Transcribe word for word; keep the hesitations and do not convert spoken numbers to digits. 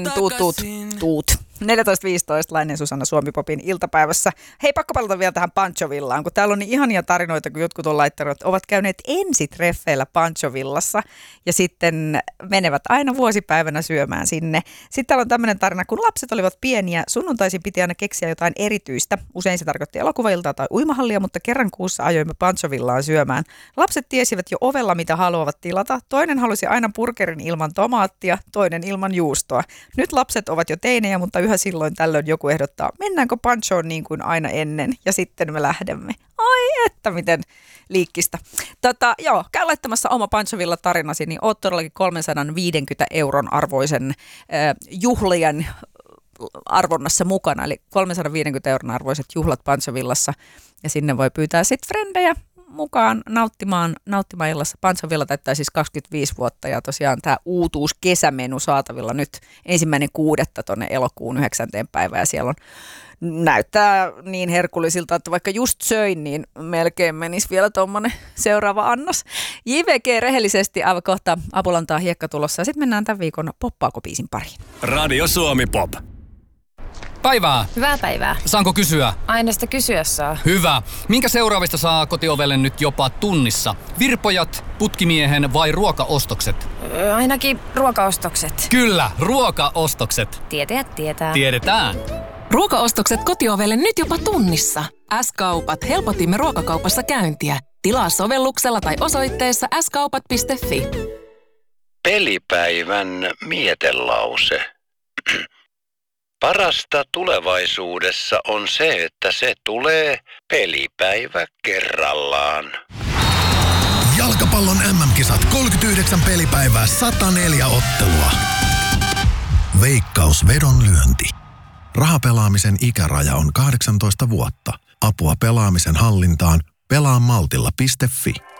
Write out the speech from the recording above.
Tuut, tuut, tuut. neljätoista viisitoista Laine Susanna Suomi-popin iltapäivässä. Hei, pakko palata vielä tähän Panchovillaan, kun täällä on niin ihania tarinoita, kun jotkut on laittanut, että ovat käyneet ensitreffeillä Panchovillassa ja sitten menevät aina vuosipäivänä syömään sinne. Sitten täällä on tämmöinen tarina, kun lapset olivat pieniä, sunnuntaisin piti aina keksiä jotain erityistä. Usein se tarkoitti elokuvailtaa tai uimahallia, mutta kerran kuussa ajoimme Panchovillaan syömään. Lapset tiesivät jo ovella, mitä haluavat tilata. Toinen halusi aina burgerin ilman tomaattia, toinen ilman juustoa. Nyt lapset ovat jo teinejä, mutta yhä silloin tällöin joku ehdottaa, mennäänkö Panchoon niin kuin aina ennen, ja sitten me lähdemme. Ai että miten liikkistä. Tota, joo, käy laittamassa oma Panchovilla tarinasi, niin oot todellakin kolmesataaviisikymmentä euron arvoisen äh, juhlien arvonnassa mukana, eli kolmesataaviisikymmentä euron arvoiset juhlat Panchovillassa, ja sinne voi pyytää sitten frendejä mukaan nauttimaan, nauttimaan illassa. Panchovilla täyttää siis kaksikymmentäviisi vuotta ja tosiaan tämä uutuus kesämenu saatavilla nyt ensimmäinen kuudetta tuonne elokuun yhdeksänteen päivään ja siellä on näyttää niin herkullisilta, että vaikka just söin, niin melkein menisi vielä tuommoinen seuraava annos. J V G rehellisesti aivan kohta Apulantaa hiekka tulossa ja sitten mennään tämän viikon Poppaako biisin pariin. Radio Suomi Pop. Päivää. Hyvää päivää. Saanko kysyä? Aina sitä kysyä saa. Hyvä. Minkä seuraavista saa kotiovelle nyt jopa tunnissa? Virpojat, putkimiehen vai ruokaostokset? Öö, ainakin ruokaostokset. Kyllä, ruokaostokset. Tietäjät tietää. Tiedetään. Ruokaostokset kotiovelle nyt jopa tunnissa. S-kaupat helpotimme ruokakaupassa käyntiä. Tilaa sovelluksella tai osoitteessa s kaupat piste f i. Pelipäivän mietelause. Parasta tulevaisuudessa on se, että se tulee pelipäivä kerrallaan. Jalkapallon äm äm-kisat kolmekymmentäyhdeksän pelipäivää, sata neljä ottelua. Veikkaus vedonlyönti. Rahapelaamisen ikäraja on kahdeksantoista vuotta. Apua pelaamisen hallintaan pelaamaltilla piste f i.